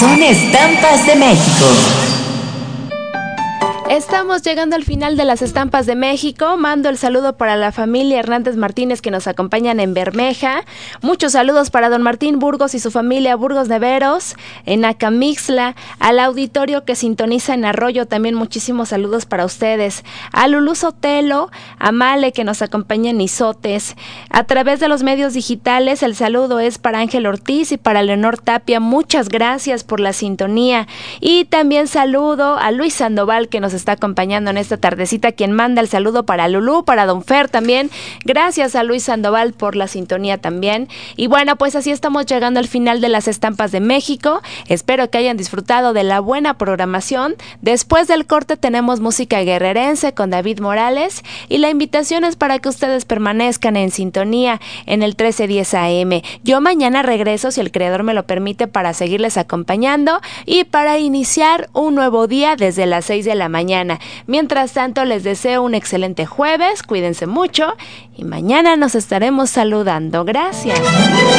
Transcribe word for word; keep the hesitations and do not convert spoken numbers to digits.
son Estampas de México. Estamos llegando al final de las Estampas de México. Mando el saludo para la familia Hernández Martínez que nos acompañan en Bermeja. Muchos saludos para don Martín Burgos y su familia Burgos Neveros, en Acamixla, al auditorio que sintoniza en Arroyo, también muchísimos saludos para ustedes. A Lulú Sotelo, a Male que nos acompaña en Izotes. A través de los medios digitales, el saludo es para Ángel Ortiz y para Leonor Tapia. Muchas gracias por la sintonía. Y también saludo a Luis Sandoval que nos está acompañando en esta tardecita, quien manda el saludo para Lulú, para don Fer también. Gracias a Luis Sandoval por la sintonía también. Y bueno, pues así estamos llegando al final de las Estampas de México. Espero que hayan disfrutado de la buena programación. Después del corte tenemos música guerrerense con David Morales y la invitación es para que ustedes permanezcan en sintonía en el trece diez A M. Yo mañana regreso, si el creador me lo permite, para seguirles acompañando y para iniciar un nuevo día desde las seis de la mañana. Mientras tanto, les deseo un excelente jueves, cuídense mucho y mañana nos estaremos saludando. Gracias.